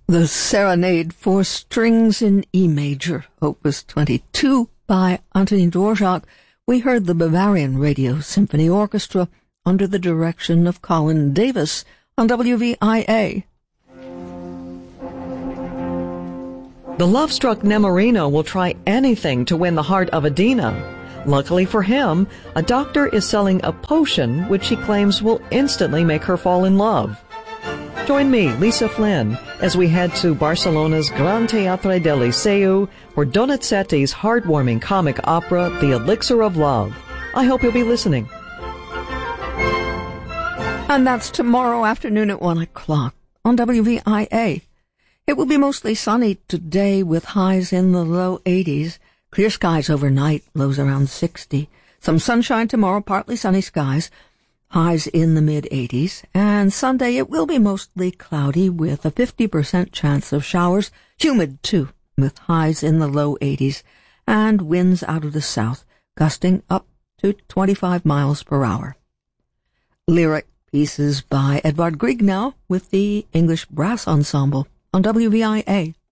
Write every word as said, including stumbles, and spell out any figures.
The Serenade for Strings in E Major, Opus twenty-two by Antonin Dvorak. We heard the Bavarian Radio Symphony Orchestra under the direction of Colin Davis on W V I A. The love-struck Nemorino will try anything to win the heart of Adina. Luckily for him, a doctor is selling a potion which he claims will instantly make her fall in love. Join me, Lisa Flynn, as we head to Barcelona's Gran Teatre del Liceu for Donizetti's heartwarming comic opera, The Elixir of Love. I hope you'll be listening. And that's tomorrow afternoon at one o'clock on W V I A. It will be mostly sunny today with highs in the low eighties. Clear skies overnight, lows around sixty. Some sunshine tomorrow, partly sunny skies. Highs in the mid-eighties, and Sunday it will be mostly cloudy with a fifty percent chance of showers, humid too, with highs in the low eighties, and winds out of the south, gusting up to twenty-five miles per hour. Lyric pieces by Edvard Grieg now with the English Brass Ensemble on W V I A.